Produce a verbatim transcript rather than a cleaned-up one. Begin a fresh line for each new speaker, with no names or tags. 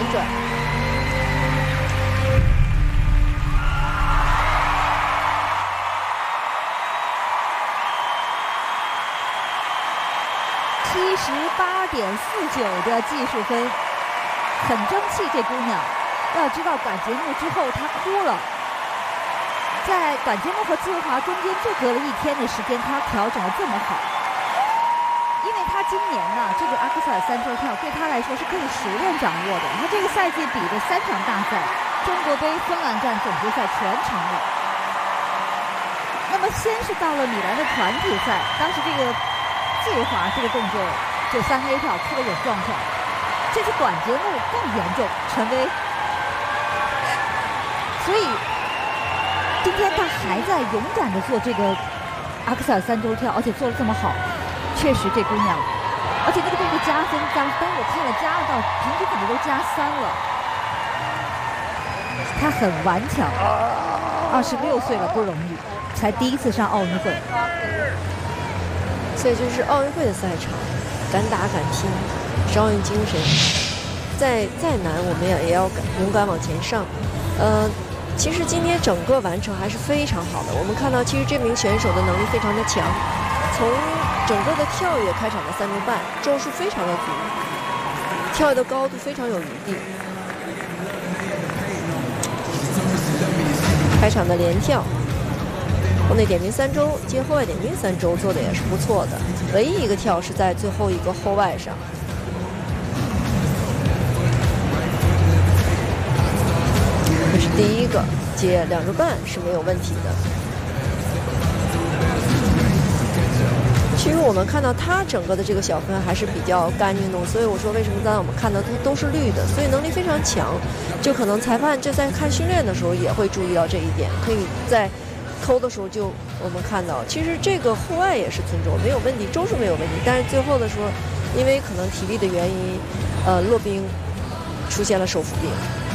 转。
七十八点四九的技术分，很争气。这姑娘，要知道赶节目之后她哭了，在赶节目和自由滑中间就隔了一天的时间，她调整得这么好。因为她今年呢，这个阿克塞尔三周跳对她来说是可以熟练掌握的。她这个赛季比的三场大赛，中国杯、芬兰站总决赛全程了。那么先是到了米兰的团体赛，当时这个自由滑这个动作就三 A 跳出了点状况，这次短节目更严重，陈薇。所以今天他还在勇敢地做这个阿克塞尔三周跳，而且做得这么好，确实这姑娘，而且那个动作加分加，当我看了加了到平均可能都加三了，她很顽强，二十六岁了不容易，才第一次上奥运会。
所以就是奥运会的赛场，敢打敢拼，是奥运精神。再再难，我们也也要敢勇敢往前上。呃，其实今天整个完成还是非常好的。我们看到，其实这名选手的能力非常的强，从整个的跳跃开场的三周半，周数非常的足，跳跃的高度非常有余地。开场的连跳。国内点评三周接后外点评三周做的也是不错的，唯一一个跳是在最后一个后外上。这是第一个，接两周半是没有问题的。其实我们看到它整个的这个小分还是比较干净的，所以我说为什么刚才我们看到它都是绿的，所以能力非常强，就可能裁判就在看训练的时候也会注意到这一点，可以在抠的时候就我们看到，其实这个户外也是存轴没有问题，周数没有问题，但是最后的时候，因为可能体力的原因，呃，骆冰出现了手扶病。